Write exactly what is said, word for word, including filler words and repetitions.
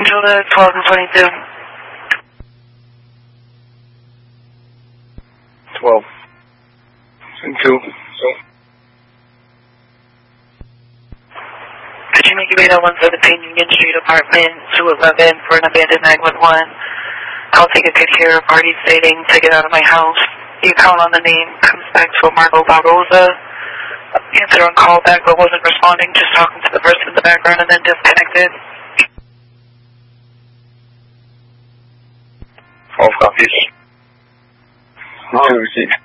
Angela, twelve and twenty-two. twelve. twenty-two. Could you make your way to one seventeen Union Street, apartment two eleven for an abandoned nine one one? I'll take a good care of party stating to get out of my house. The account on the name comes back to a Margot Barboza. Answer on call back but wasn't responding, just talking to the person in the background and then disconnected. twelve copies. I'll receive.